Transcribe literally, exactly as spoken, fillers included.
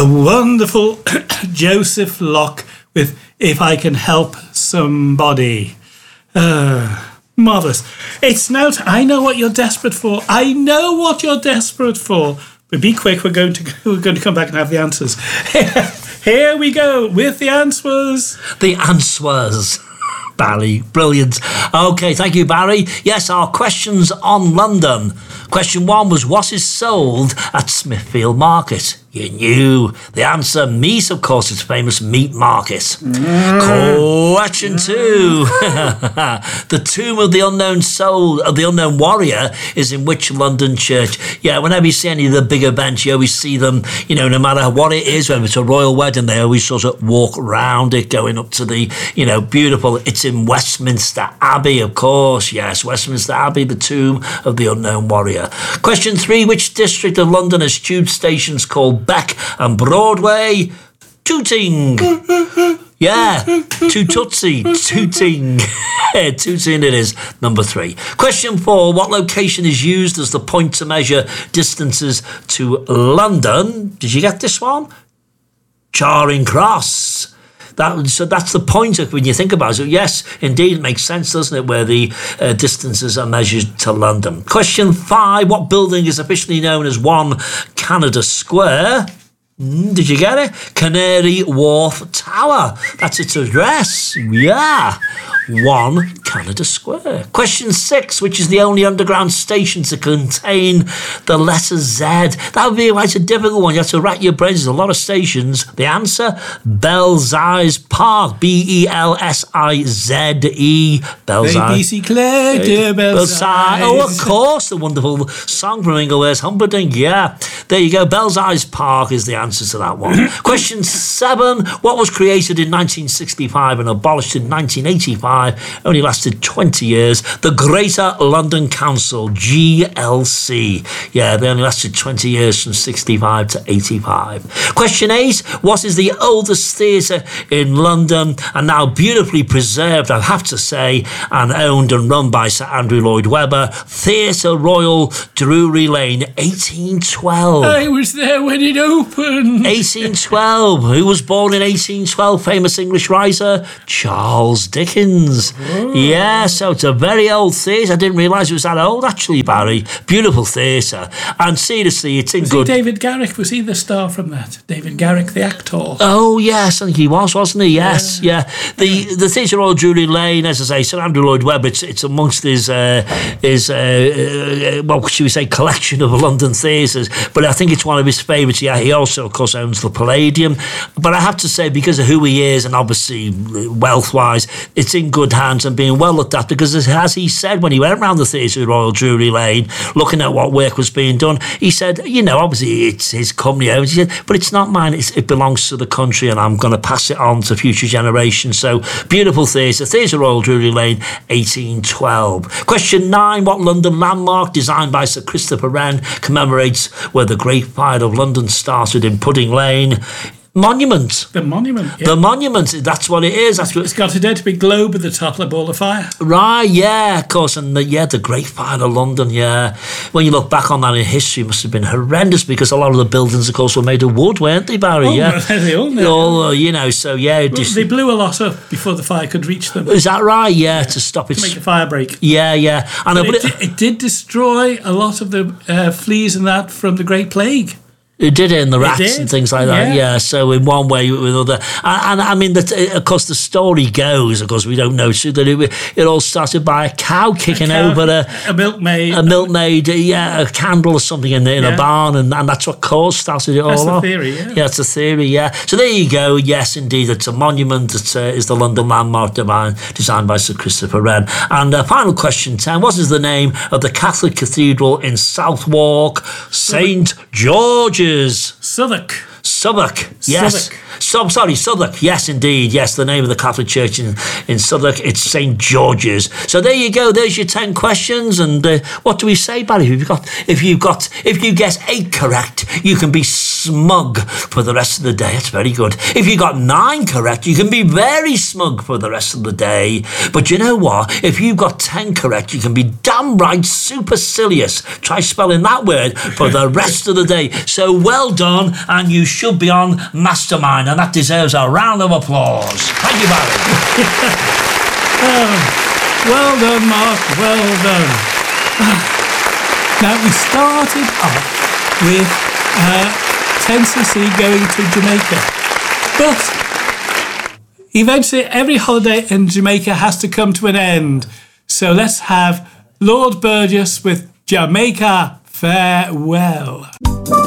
The wonderful Joseph Locke with If I Can Help Somebody. Uh, marvellous. It's now... T- I know what you're desperate for. I know what you're desperate for. But be quick, we're going to we're going to come back and have the answers. Here we go with the answers. The answers. Barry, brilliant. Okay, thank you, Barry. Yes, our questions on London. Question one was, what is sold at Smithfield Market? You knew. The answer, meat, of course, it's famous meat market. Mm. Question two. The tomb of the unknown soul, of the unknown warrior, is in which London church? Yeah, whenever you see any of the big events, you always see them, you know, no matter what it is, whether it's a royal wedding, they always sort of walk round it, going up to the, you know, beautiful, it's in Westminster Abbey, of course, yes, Westminster Abbey, the tomb of the unknown warrior. Question three, which district of London has tube stations called Beck and Broadway? Tooting. Yeah, to Tootsie, Tooting. Tooting it is, number three. Question four, what location is used as the point to measure distances to London? Did you get this one? Charing Cross. That, so that's the point of when you think about it. So yes, indeed, it makes sense, doesn't it, where the uh, distances are measured to London. Question five, what building is officially known as One Canada Square? Mm, did you get it? Canary Wharf Tower. That's its address. Yeah. One Canada Square. Question six, which is the only underground station to contain the letter Z? That would be quite a difficult one. You have to rack your brains. There's a lot of stations. The answer, Belsize Park. B E L S I Z E. Belsize. Belsize. Oh, of course, the wonderful song from Ingleware's Humperdinck. Yeah. There you go. Belsize Park is the answer to that one. Question seven, what was created in nineteen sixty-five and abolished in nineteen eighty-five? Only lasted twenty years. The Greater London Council, G L C. Yeah, they only lasted twenty years from sixty-five to eighty-five. Question eight, what is the oldest theatre in London and now beautifully preserved, I have to say, and owned and run by Sir Andrew Lloyd Webber? Theatre Royal, Drury Lane, eighteen twelve. I was there when it opened. eighteen twelve. Who was born in eighteen twelve? Famous English writer Charles Dickens. Oh. Yeah, so it's a very old theatre. I didn't realise it was that old, actually, Barry. Beautiful theatre. And seriously, it's in was good... He David Garrick? Was he the star from that? David Garrick, the actor? Oh, yes, I think he was, wasn't he? Yes, yeah. yeah. The yeah. the Theatre Royal Drury Lane, as I say, Sir Andrew Lloyd Webber, it's, it's amongst his, uh, his uh, uh, what should we say, collection of London theatres. But I think it's one of his favourites. Yeah, he also, of course, owns the Palladium. But I have to say, because of who he is and obviously wealth-wise, it's in good hands and being well looked after, because as he said when he went around the Theatre Royal Drury Lane looking at what work was being done, he said, you know, obviously it's his company owns, he said, but it's not mine, it's, it belongs to the country and I'm going to pass it on to future generations. So beautiful theatre, Theatre Royal Drury Lane, eighteen twelve. Question nine, what London landmark designed by Sir Christopher Wren commemorates where the Great Fire of London started in Pudding Lane? Monument. The monument, yeah. The monument, that's what it is. That's what, it's got a dead big globe at the top, like a ball of fire. Right, yeah, of course. And the, yeah, the Great Fire of London, yeah. When you look back on that in history, it must have been horrendous, because a lot of the buildings, of course, were made of wood, weren't they, Barry? Oh, yeah. they all know. all, you know, so yeah. Well, just, they blew a lot up before the fire could reach them. Is that right? Yeah, yeah. to stop it. To make a fire break. Yeah, yeah. And but I, it, it, it did destroy a lot of the uh, fleas and that from the Great Plague. It did it in the rats and things like that, yeah. yeah. So in one way or another, and, and I mean, the, of course, the story goes, of course, we don't know, so that it, it all started by a cow kicking a cow, over a, a milkmaid, a milkmaid, yeah, a candle or something in, in yeah. a barn, and, and that's what caused started it that's all the off. Theory, yeah. Yeah, that's the theory, yeah. So there you go. Yes, indeed, it's a monument that uh, is the London landmark divine, designed by Sir Christopher Wren. And uh, final question ten: what is the name of the Catholic cathedral in Southwark? Saint George's. Southwark. Southwark, yes. Southwark. So, sorry, Southwark, yes, indeed. Yes, the name of the Catholic Church in, in Southwark, it's Saint George's. So there you go. There's your ten questions. And uh, what do we say, Barry? If you've got, if you've got, if you get eight correct, you can be smug for the rest of the day. That's very good. If you got nine correct, you can be very smug for the rest of the day. But you know what? If you've got ten correct, you can be damn right supercilious. Try spelling that word for the rest of the day. So well done, and you should be on Mastermind, and that deserves a round of applause. Thank you, Barry. Oh, well done, Mark. Well done. Now, we started off with uh, ten C C going to Jamaica. But eventually, every holiday in Jamaica has to come to an end. So let's have Lord Burgess with Jamaica Farewell.